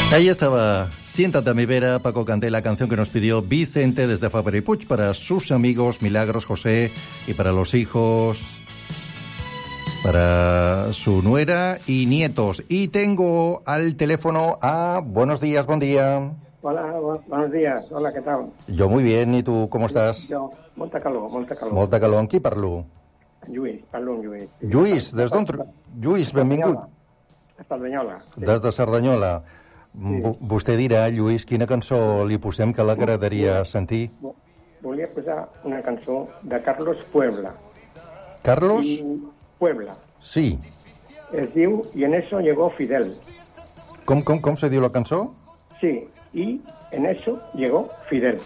Ahí estaba, Siéntate a mi vera, Paco Canté, la canción que nos pidió Vicente desde Fabra y Puig para sus amigos Milagros, José y para los hijos, para su nuera y nietos. Y tengo al teléfono a... Buenos días, buen día. Hola, buenos días. Hola, què tal? Jo muy bien, i tu, com estàs? Jo, molta calor, molta calor. Molta calor. Amb qui parlo? Lluís, parlo amb Lluís. Lluís, des d'on... Lluís, benvingut. De Cerdanyola. Sí. Des de Cerdanyola. Sí. Vostè dirà, Lluís, quina cançó li posem que l'agradaria sentir? Volia posar una cançó de Carlos Puebla. Carlos? Puebla. Sí. Es diu Y en eso llegó Fidel. Com se diu la cançó? Sí, y en eso llegó Fidel.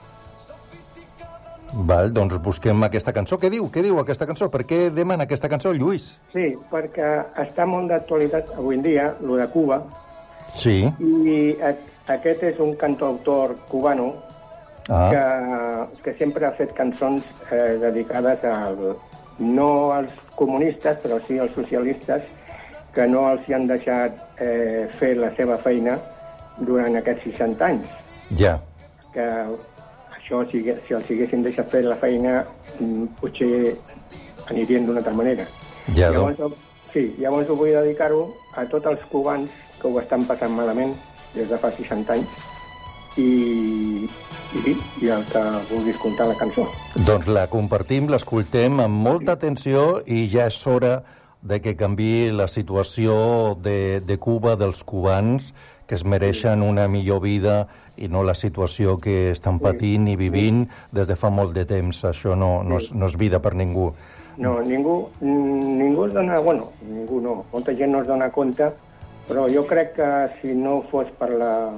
Val, doncs busquem aquesta cançó. Què diu aquesta cançó? Per què demana aquesta cançó, Lluís? Sí, perquè està molt d'actualitat avui en dia, lo de Cuba. Sí. I aquest és un cantautor cubano que sempre ha fet cançons dedicades no als comunistes, però sí als socialistes, que no els hi han deixat fer la seva feina durant aquests 60 anys. Ja. Que això, si els haguessin deixat fer la feina, potser anirien d'una altra manera. Ja, llavors ho vull dedicar-ho a tots els cubans que ho estan passant malament des de fa 60 anys i el que vulgui escoltar la cançó. Doncs la compartim, l'escoltem amb molta atenció i ja és hora de que canviï la situació de Cuba, dels cubans, que es mereixen una millor vida i no la situació que estan patint i vivint des de fa molt de temps. Això no és vida per ningú. No, ningú es dona... Bueno, ningú no. Molta gent no es dona compte, però jo crec que si no fos per la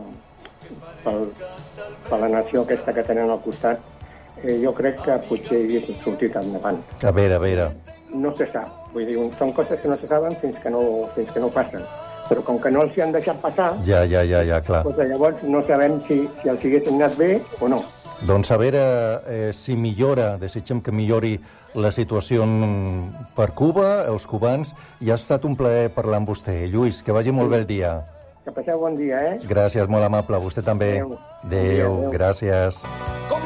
nació aquesta que tenen al costat, jo crec que potser hagués sortit endavant. A veure. No se sap. Vull dir, són coses que no se saben fins que no passen. Però com que no els hi han deixat passar... Ja, clar. Doncs llavors no sabem si els haguessin anat bé o no. Doncs a veure si millora, desitgem que millori la situació per Cuba, els cubans, i ha estat un plaer parlar amb vostè. Lluís, que vagi molt bé el dia. Que passeu bon dia, Gràcies, molt amable. Vostè també. Adéu. Gràcies.